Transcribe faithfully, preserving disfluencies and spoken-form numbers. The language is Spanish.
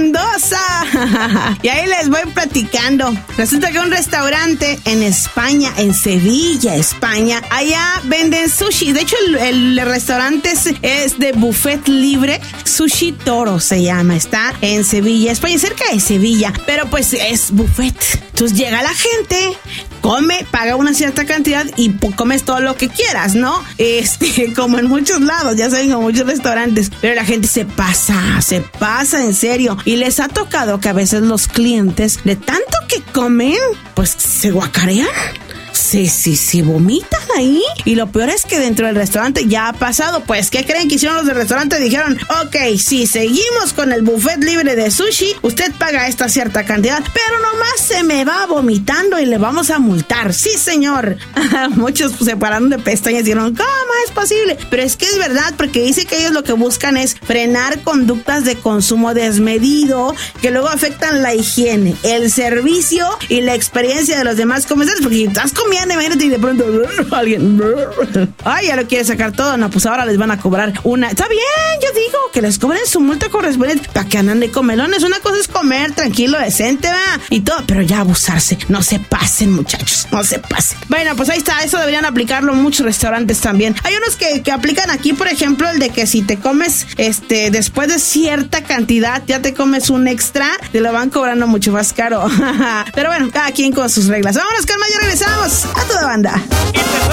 Mendoza. Y ahí les voy platicando. Resulta que un restaurante en España, en Sevilla, España, allá venden sushi. De hecho, el, el restaurante es, es de buffet libre. Sushi Toro se llama. Está en Sevilla, España, cerca de Sevilla. Pero pues es buffet. Entonces llega la gente, come, paga una cierta cantidad y pues, comes todo lo que quieras, ¿no? Este, como en muchos lados, ya saben, como muchos restaurantes. Pero la gente se pasa, se pasa en serio. Y les ha tocado que a veces los clientes, de tanto que comen, pues se guacarean. Sí, sí, sí, vomitan ahí. Y lo peor es que dentro del restaurante ya ha pasado. Pues, ¿qué creen que hicieron los del restaurante? Dijeron, ok, si seguimos con el buffet libre de sushi, usted paga esta cierta cantidad, pero nomás se me va vomitando y le vamos a multar. Sí, señor. Muchos se pararon de pestañas y dijeron, ¿cómo es posible? Pero es que es verdad, porque dice que ellos lo que buscan es frenar conductas de consumo desmedido que luego afectan la higiene, el servicio y la experiencia de los demás comensales. Porque si estás comiendo, imagínate, y de pronto alguien, ay, ya lo quiere sacar todo. No, pues ahora les van a cobrar una. Está bien, yo digo que les cobren su multa correspondiente para que andan de comelones. Una cosa es comer tranquilo, decente, va, y todo, pero ya abusarse. No se pasen, muchachos, no se pasen. Bueno, pues ahí está, eso deberían aplicarlo muchos restaurantes también. Hay unos que, que aplican aquí, por ejemplo, el de que si te comes, este, después de cierta cantidad, ya te comes un extra, te lo van cobrando mucho más caro. Pero bueno, cada quien con sus reglas. Vámonos, calma, ya regresamos a toda banda.